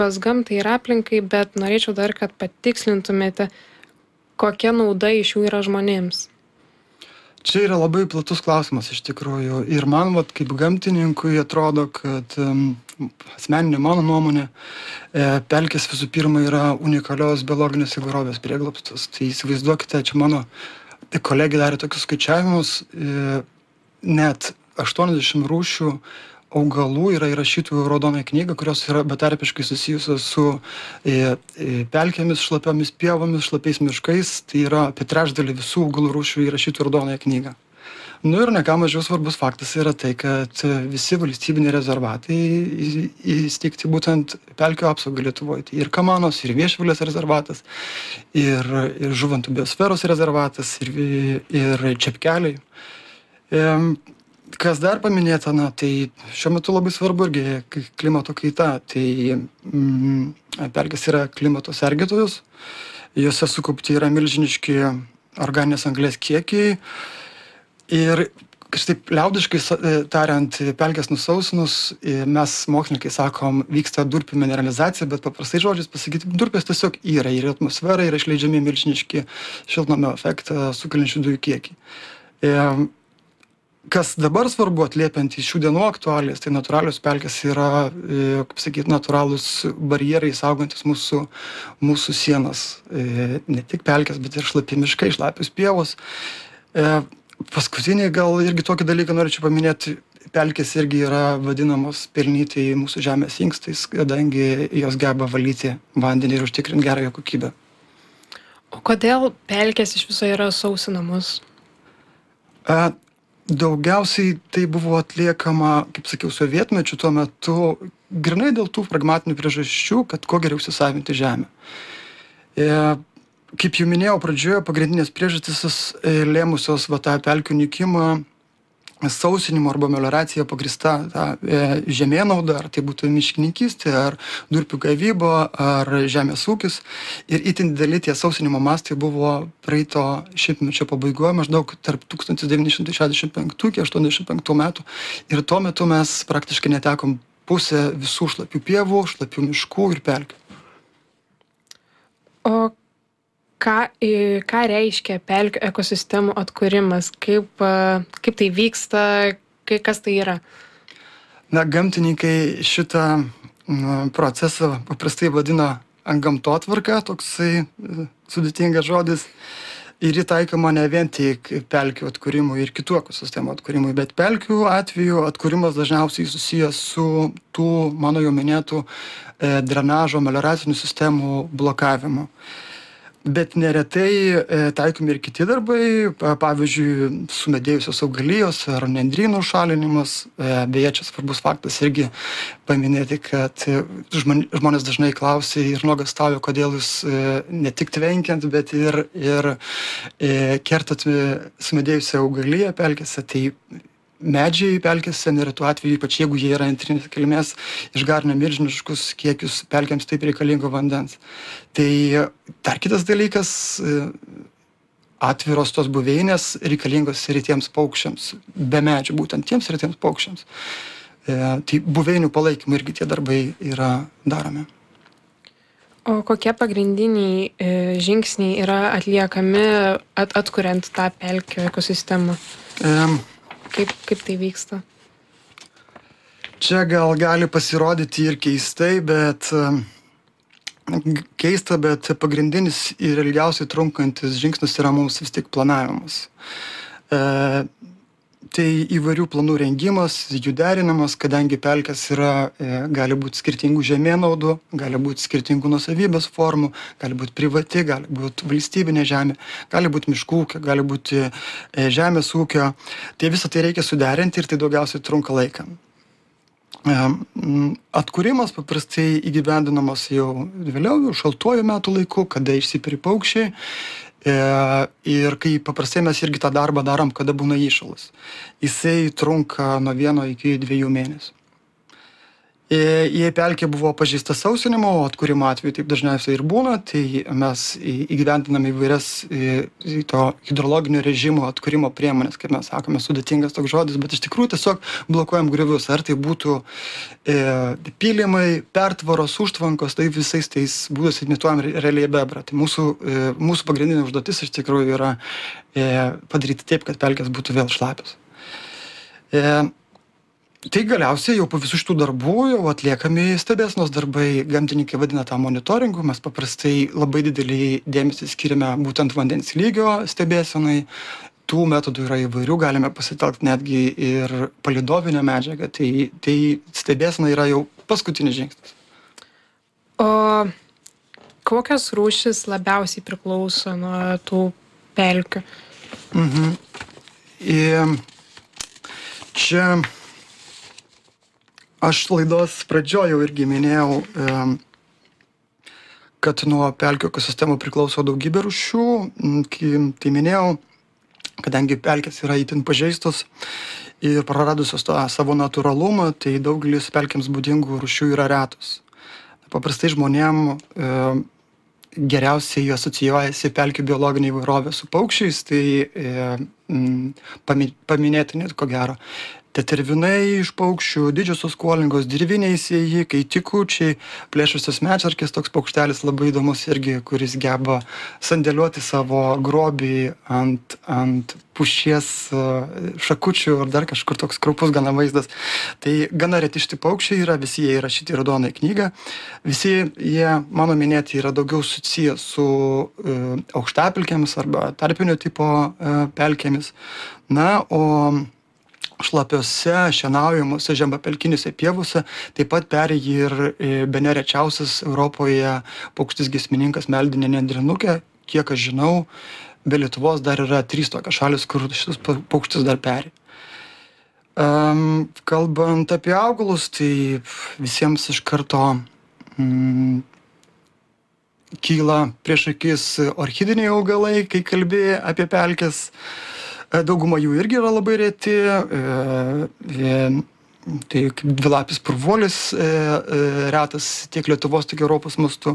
gamtai ir aplinkai, bet norėčiau dar, kad patikslintumėte, kokia nauda iš jų yra žmonėms. Čia yra labai platus klausimas iš tikrųjų. Ir man, kaip gamtininkui, atrodo, kad asmeninė mano nuomonė, pelkės visų pirma yra unikalios biologinės įvairovės prieglobstis. Tai įsivaizduokite, čia mano kolegė darė tokius skaičiavimus, net 80 rūšių augalų yra įrašytų į raudonąją knygą, kurios yra betarpiškai susijusios su pelkėmis, šlapiomis pievomis, šlapiais miškais. Tai yra apie trečdalį visų augalų rūšių įrašytų į raudonąją knygą. Ir ne ką mažiau svarbus faktas yra tai, kad visi valstybiniai rezervatai įsteigti būtent pelkių apsaugą Lietuvoje. Tai ir Kamanos, ir Viešvilės rezervatas, ir Žuvinto biosferos rezervatas, ir Čepkeliai. Kas dar paminėta, tai šiuo metu labai svarbu irgi klimato kaita. Tai pelkės yra klimato sergėtojos, jose sukaupti yra milžiniški organinės anglies kiekiai. Ir kažkaip liaudiškai tariant, pelkės nusausinus, mes mokslininkai sakom, vyksta durpių mineralizacija, bet paprastai žodžiais pasakyti, durpės tiesiog yra, ir į atmosferą yra išleidžiami milžiniški šiltnamio efektą sukeliančių dujų kiekiai. Kas dabar svarbu atliepiant į šių dienų aktualijas, tai natūralios pelkės yra, natūralūs barjerai saugantis mūsų sienas. Ne tik pelkės, bet ir šlapi miškai, šlapios pievos. Paskutiniai gal irgi tokį dalyką norėčiau paminėti. Pelkės irgi yra vadinamos pelnytai mūsų žemės inkstais, kadangi jos geba valyti vandenį ir užtikrinti gerą jo kokybę. O kodėl pelkės iš viso yra sausinamos? Daugiausiai tai buvo atliekama, kaip sakiau, sovietmečiu tuo metu, grynai dėl tų pragmatinių priežasčių, kad kuo geriau įsisavinti žemę. Kaip jau minėjau pradžioje, pagrindinės priežastys lėmusios tą pelkių nykimą, sausinimo arba melioracija pagrįsta žemėnauda, ar tai būtų miškininkystė, ar durpių gavyba, ar žemės ūkis. Ir itin dideli tie sausinimo mastai buvo praeito šimtmečio pabaigoje, maždaug tarp 1965 iki 1985 metų. Ir tuo metu mes praktiškai netekom pusę visų šlapių pievų, šlapių miškų ir pelkių. O ką reiškia pelkių ekosistemų atkūrimas? Kaip tai vyksta? Kas tai yra? Gamtininkai šitą procesą paprastai vadina gamtotvarka, toksai sudėtingas žodis. Ir jį taikoma ne vien tik pelkių atkūrimui ir kitų ekosistemų atkūrimui, bet pelkių atveju atkūrimas dažniausiai susijęs su tų mano jau minėtų drenažo melioracinių sistemų blokavimu. Bet neretai taikomi ir kiti darbai, pavyzdžiui, sumedėjusios augalijos ar nendrynų šalinimas. Beje, čia svarbus faktas irgi paminėti, kad žmonės dažnai klausia ir nuogąstauja, kodėl jūs ne tik tvenkiant, bet ir kertat sumedėjusią augaliją pelkėse. Tai medžiai pelkėse neretu atveju, ypač jeigu jie yra antrinės kilmės, išgarina milžiniškus kiekius pelkėms taip reikalingo vandens. Tai dar kitas dalykas, atviros tos buveinės reikalingos retiems paukščiams, be medžių, būtent tiems retiems paukščiams. Tai buveinių palaikymai irgi tie darbai yra daromi. O kokie pagrindiniai žingsniai yra atliekami atkuriant tą pelkių ekosistemą? Kaip tai vyksta? Čia gal gali pasirodyti ir keista, bet pagrindinis ir ilgiausiai trunkantis žingsnis yra mums vis tik planavimas. Tai įvairių planų rengimas, jų derinimas, kadangi pelkės gali būti skirtingų žemėnaudų, gali būti skirtingų nuosavybės formų, gali būti privati, gali būti valstybinė žemė, gali būti miškų ūkio, gali būti žemės ūkio. Tai visą tai reikia suderinti ir tai daugiausiai trunka laiką. Atkūrimas paprastai įgyvendinamas jau vėliau, šaltuoju metų laiku, kada išsiperi paukščiai. Ir kai paprastai mes irgi tą darbą darom, kada būna įšalas. Jisai trunka nuo 1 iki 2 mėnesių. Jei pelkė buvo pažeista sausinimo, o atkūrimo atveju taip dažniausiai ir būna, tai mes įgyvendiname įvairias to hidrologinio režimo atkūrimo priemonės, kaip mes sakome, sudėtingas toks žodis, bet iš tikrųjų tiesiog blokuojam griovius. Ar tai būtų pylimai, pertvaros, užtvankos, tai visais tais būdais imituojam realiai bebrą. Tai mūsų pagrindinė užduotis iš tikrųjų yra padaryti taip, kad pelkės būtų vėl šlapios. Tai galiausiai jau po visų šitų darbų jau atliekami stebėsenos darbai, gamtininkai vadina tą monitoringu, mes paprastai labai didelį dėmesį skiriame būtent vandens lygio stebėsenai. Tų metodų yra įvairių, galime pasitelkti netgi ir palydovinę medžiagą, tai stebėsena yra jau paskutinis žingsnis. O kokios rūšis labiausiai priklauso nuo tų pelkių? Čia aš laidos pradžioje jau irgi minėjau, kad nuo pelkių ekosistemų priklauso daugybė rūšių. Tai minėjau, kadangi pelkės yra itin pažeistos ir praradusios tą savo natūralumą, tai daugelis pelkėms būdingų rūšių yra retos. Paprastai žmonėm geriausiai asocijuojasi pelkių biologinė įvairovė su paukščiais, tai paminėtini ko gero. Tetervinai iš paukščių, didžiosios kuolingos, dirviniai sėjikai, tikučiai, plėšusios medšarkės, toks paukštelis labai įdomus irgi, kuris geba sandėliuoti savo grobį ant pušies šakučių ar dar kažkur, toks kraupus gana vaizdas. Tai gana reti šitie paukščiai yra, visi jie įrašyti į raudonąją knygą. Visi jie, mano minėti, yra daugiau susiję su aukštapelkėmis arba tarpinio tipo pelkėmis. Na, o šlapiose, šienaujamuose, žemapelkinėse pievose taip pat peri ir bene rečiausias Europoje paukštis giesmininkas meldinė nendrinukė. Kiek aš žinau, be Lietuvos dar yra 3 tokios šalis, kur šitas paukštis dar peri. Kalbant apie augalus, tai visiems iš karto kyla prieš akis orchidiniai augalai, kai kalbi apie pelkes. Dauguma jų irgi yra labai reti, tai kaip dvilapis purvuolis retas tiek Lietuvos, tiek Europos mastu.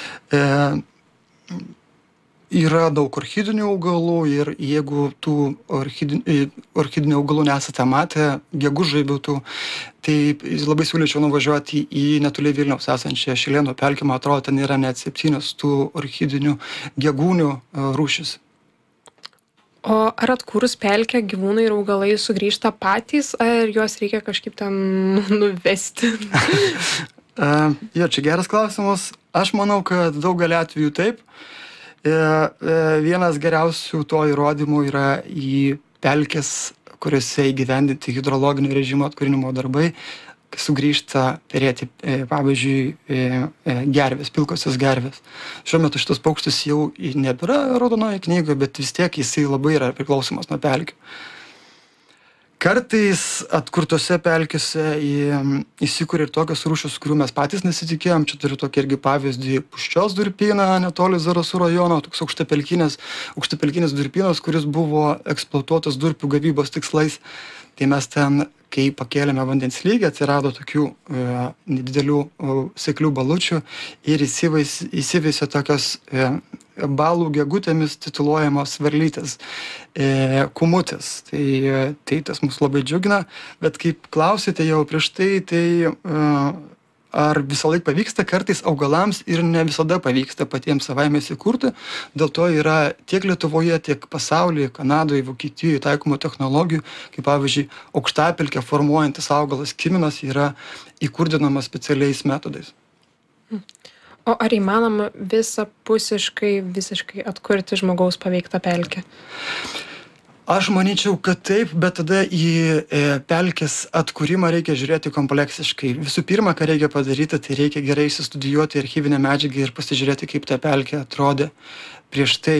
Yra daug orchidinių augalų ir jeigu tų orchidinių augalų nesate matę, gegužraibių tų, tai labai siūlyčiau nuvažiuoti į netoli Vilniaus esančią Šilėnų pelkę, man atrodo, ten yra net 7 tų orchidinių gegūnių rūšis. O ar atkūrus pelkę gyvūnai ir augalai sugrįžta patys, ar juos reikia kažkaip ten nuvesti? Jo, čia geras klausimas. Aš manau, kad daugelį atvejų taip. Vienas geriausių to įrodymų yra į pelkės, kuriuose įgyvendinti hidrologinio režimo atkūrinimo darbai, sugrįžta perėti, pavyzdžiui, gervės, pilkosios gervės. Šiuo metu šitas paukštis jau nebėra raudonoje knygoje, bet vis tiek jisai labai yra priklausomas nuo pelkių. Kartais atkurtose pelkėse įsikūrė ir tokios rūšys, kurių mes patys nesitikėjom. Čia turiu tokį irgi pavyzdį Puščios durpyną, netoli Zarasų rajono, toks aukštapelkinis durpynas, kuris buvo eksploatuotas durpių gavybos tikslais. Tai mes ten, kai pakėlėme vandens lygį, atsirado tokių nedidelių seklių balučių ir įsiveisė tokios balų gegutėmis tituluojamos varlytės, kumutės. Tai tas mus labai džiugina, bet kaip klausėte jau prieš tai ar visą laiką pavyksta, kartais augalams ir ne visada pavyksta patiems savaime įsikurti. Dėl to yra tiek Lietuvoje, tiek pasaulyje, Kanadoje, Vokietijoje taikomų technologijų, kaip pavyzdžiui, aukštapelkę formuojantis augalas kiminas yra įkurdinamas specialiais metodais. O ar įmanoma visiškai atkurti žmogaus paveiktą pelkę? Aš manyčiau, kad taip, bet tada į pelkės atkūrimą reikia žiūrėti kompleksiškai. Visų pirma, ką reikia padaryti, tai reikia gerai įsistudijuoti archyvinę medžiagą ir pasižiūrėti, kaip ta pelkė atrodė prieš tai.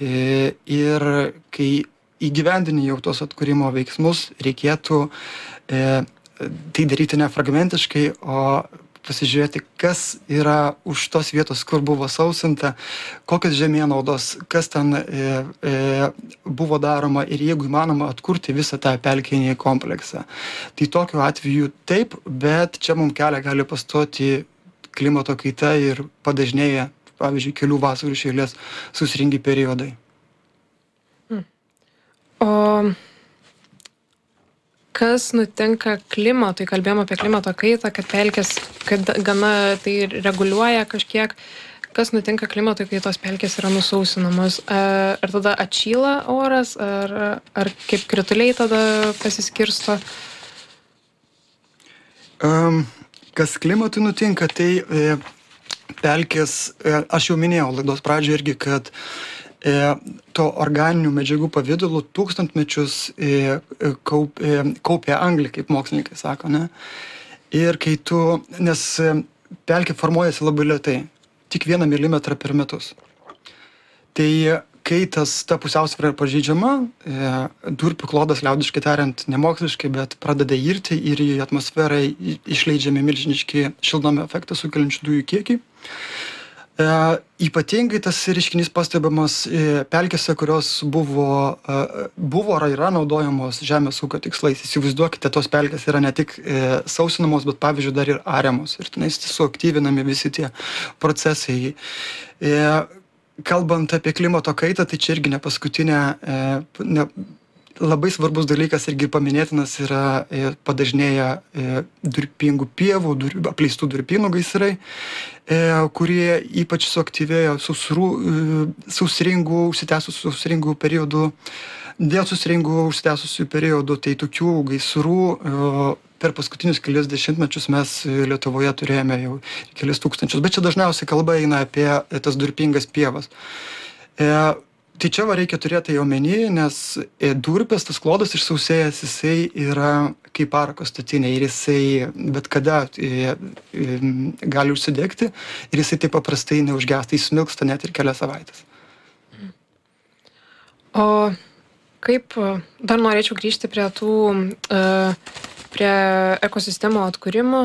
Ir kai įgyvendini jau tos atkūrimo veiksmus, reikėtų tai daryti ne fragmentiškai, o pasižiūrėti, kas yra už tos vietos, kur buvo sausinta, kokios žemėnaudos, kas ten buvo daroma ir jeigu įmanoma atkurti visą tą pelkinį kompleksą. Tai tokiu atveju taip, bet čia mums kelią gali pastoti klimato kaita ir padažnėja, pavyzdžiui, kelių vasarų iš eilės sausringi periodai. O kas nutinka klimatui? Kalbėjom apie klimato kaitą, kad pelkės, kad gana tai reguliuoja kažkiek. Kas nutinka klimatui, kai tos pelkės yra nusausinamos? Ar tada atšyla oras, ar kaip krituliai tada pasiskirsto? Kas klimatui nutinka, tai pelkės, aš jau minėjau laidos pradžioje irgi, kad to organinių medžiagų pavidalų tūkstantmečius kaupia anglį, kaip mokslininkai sako, ne? Ir kai nes pelkė formuojasi labai lėtai, tik 1 milimetrą per metus. Tai kai ta pusiausvyra yra pažeidžiama, durpių klodas, liaudiškai tariant, nemoksliškai, bet pradeda irti ir į atmosferą išleidžiami milžiniški šiltnamio efektą sukeliančių dujų kiekiai. Ypatingai tas reiškinys pastebimas pelkėse, kurios buvo ar yra naudojamos žemės ūkio tikslais. Įsivaizduokite, tos pelkės yra ne tik sausinamos, bet pavyzdžiui dar ir ariamos. Ir tenais suaktyvinami visi tie procesai. Kalbant apie klimato kaitą, tai čia irgi ne paskutinė, labai svarbus dalykas irgi paminėtinas yra padažnėję durpingų pievų, apleistų durpynų gaisrai, kurie ypač suaktyvėjo sausringų, užsitęsusių sausringų periodų. Dėl sausringų užsitęsusių periodų, tai tokių gaisrų per paskutinius kelius dešimtmečius mes Lietuvoje turėjome jau kelis tūkstančius, bet čia dažniausiai kalba eina apie tas durpingas pievas. Tai čia reikia turėti omeny, nes durpės, tas klodas išsausėjęs, jisai yra kaip parako statinė ir jisai bet kada gali užsidegti ir jisai taip paprastai neužgęsta, jis smilksta net ir kelias savaitės. O kaip, dar norėčiau grįžti prie prie ekosistemų atkūrimo.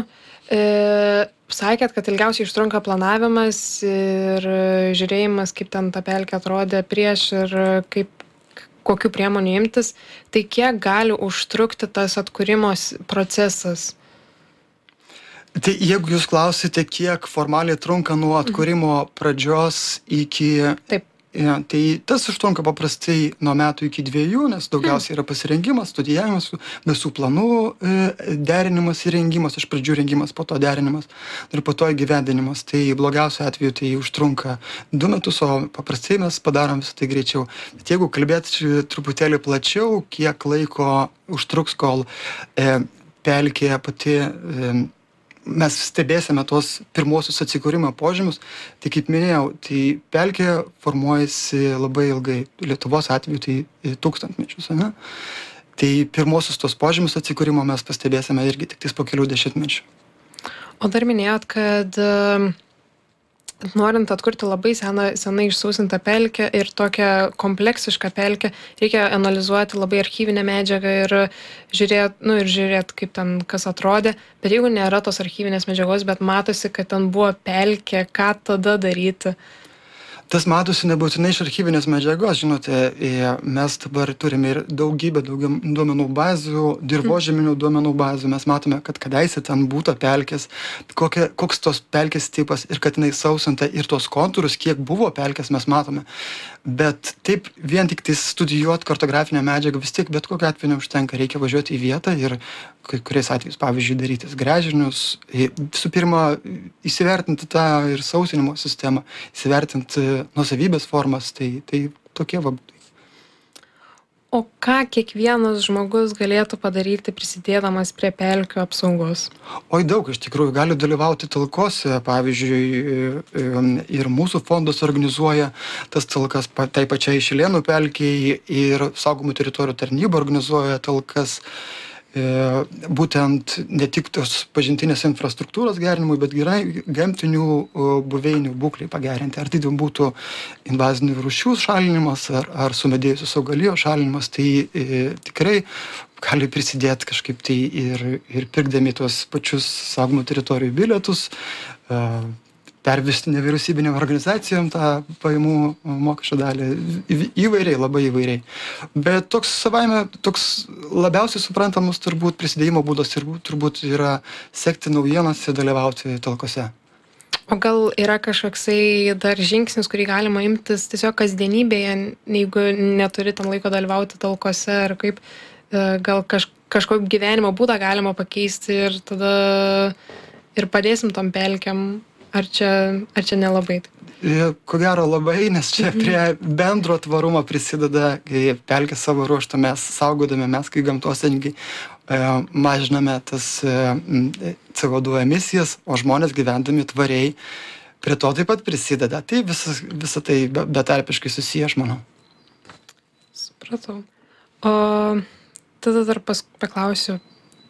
Sakėt, kad ilgiausiai užtrunka planavimas ir žiūrėjimas, kaip ten ta pelkė atrodė prieš ir kokių priemonių imtis. Tai kiek gali užtrukti tas atkūrimo procesas? Tai jeigu jūs klausite, kiek formaliai trunka nuo atkūrimo pradžios iki... Taip. Tai tas užtrunka paprastai nuo metų iki 2, nes daugiausiai yra pasirengimas, studijavimas, visų planų derinimas ir rengimas, iš pradžių rengimas, po to derinimas ir po to įgyvendinimas. Tai blogiausiu atveju tai užtrunka 2 metus, o paprastai mes padarom visą tai greičiau. Bet jeigu kalbėti truputėlį plačiau, kiek laiko užtruks, kol pelkė pati... mes stebėsime tos pirmosius atsikūrimo požymius, tai kaip minėjau, tai pelkė formuojasi labai ilgai, Lietuvos atveju tai tūkstantmečius, ne? Tai pirmosius tos požymius atsikūrimo mes pastebėsime irgi tik po kelių dešimtmečių. O dar minėjot, kad norint atkurti labai senai išsausintą pelkę ir tokią kompleksišką pelkę, reikia analizuoti labai archyvinę medžiagą ir žiūrėt, kaip ten kas atrodė. Bet jeigu nėra tos archyvinės medžiagos, bet matosi, kad ten buvo pelkė, ką tada daryti? Tas matosi nebūtinai iš archyvinės medžiagos, žinote, mes dabar turime ir daugybę duomenų bazių, dirvožeminių duomenų bazių, mes matome, kad kadaise ten būta pelkės, koks tos pelkės tipas ir kad jinai sausinta ir tos kontūrus, kiek buvo pelkės mes matome. Bet taip vien tik studijuoti kartografinę medžiagą vis tiek bet kokiu atveju neužtenka, reikia važiuoti į vietą ir kai kuriais atvejais, pavyzdžiui, darytis gręžinius, visų pirma, įsivertinti tą ir sausinimo sistemą, įsivertinti nuosavybės formas, tai tokie būdai. O ką kiekvienas žmogus galėtų padaryti prisidėdamas prie pelkių apsaugos? Oi, daug iš tikrųjų gali dalyvauti talkose, pavyzdžiui, ir mūsų fondas organizuoja tas talkas tai pačiai Šilėnų pelkei ir saugomų teritorijų tarnyba organizuoja talkas. būtent ne tik tos pažintinės infrastruktūros gerinimui, bet gerai gamtinių buveinių būklei pagerinti. Ar tai būtų invazinių rūšių šalinimas, ar sumedėjusios augalijos šalinimas, tai tikrai gali prisidėti kažkaip tai ir pirkdami tuos pačius saugomų teritorijų bilietus, pervesti nevyriausybinėm organizacijom tą pajamų mokesčio dalį įvairiai, labai įvairiai. Bet toks labiausiai suprantamas turbūt prisidėjimo būdas turbūt yra sekti naujienas ir dalyvauti talkose. O gal yra kažkoksai dar žingsnis, kurį galima imtis tiesiog kasdienybėje, jeigu neturi ten laiko dalyvauti talkose, ar kaip gal kažkokį gyvenimo būdą galima pakeisti ir tada ir padėsim tom pelkėm. Ar čia nelabai? Ko gero labai, nes čia prie bendro tvarumo prisideda, kai pelkė savo ruožtu mes saugodami, mes kai gamtosaugininkai mažiname tas CO2 emisijas, o žmonės gyvendami tvariai prie to taip pat prisideda. Tai visa tai betarpiškai susiję, aš manau. Supratau. O tada dar paklausiu,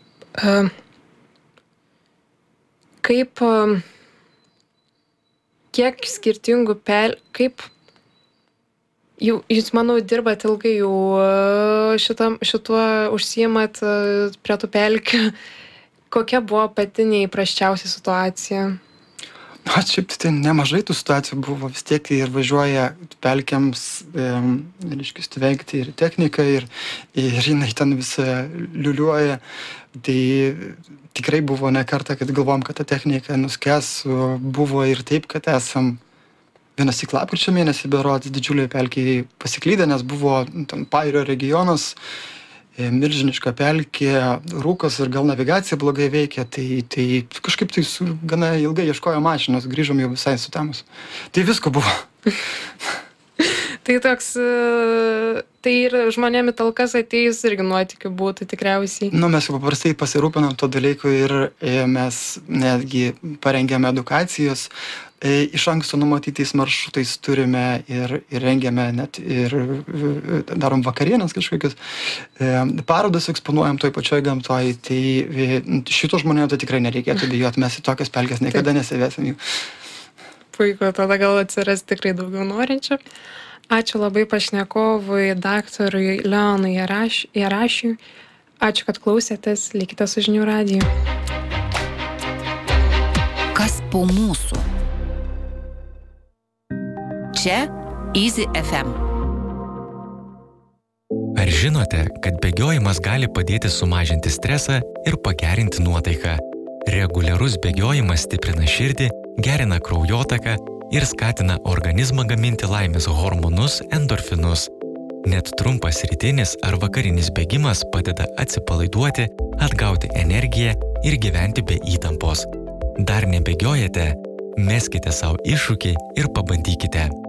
kiek skirtingų kaip jūs, manau, dirbat ilgai jau šituo užsiimat prie tų pelkių. Kokia buvo pati neįprasčiausia situacija? Šiaip tai nemažai tų situacijų buvo, vis tiek ir važiuoja pelkiams, veikti ir technika, ir jinai ten visą liuliuoja. Tai tikrai buvo ne kartą, kad galvom, kad ta technika nuskęs. Buvo ir taip, kad esam vienas į lapkričio mėnesį berods didžiuliai pelkiai pasiklydę, nes buvo ten Pajūrio regionas, milžiniška pelkė, rūkas ir gal navigacija blogai veikia, tai kažkaip tai gana ilgai ieškojo mašinos, grįžom jau visai sutemus. Tai visko buvo. Tai toks, tai ir žmonėm į talkas atėjus irgi nuotykių būtų tikriausiai. Mes jau paprastai pasirūpinam to dalyku ir mes netgi parengėme edukacijos, iš anksto numatytais maršrutais turime ir rengiame net ir darom vakarienės kažkokius, parodas eksponuojam toj pačioj gamtoj, tai šito žmonėm tai tikrai nereikėtų bijoti, mes į tokias pelkes niekada nesivėsim jų. Puiku, tada gal atsiras tikrai daugiau norinčių. Ačiū labai pašnekovui, daktarui Leonui Jarašiui. Ačiū, kad klausėtės, likite su Žinių radiju. Kas po mūsų? Čia Easy FM. Ar žinote, kad bėgiojimas gali padėti sumažinti stresą ir pagerinti nuotaiką? Reguliarus bėgiojimas stiprina širdį, gerina kraujotaką ir skatina organizmą gaminti laimės hormonus endorfinus. Net trumpas rytinis ar vakarinis bėgimas padeda atsipalaiduoti, atgauti energiją ir gyventi be įtampos. Dar nebėgiojate? Meskite savo iššūkį ir pabandykite.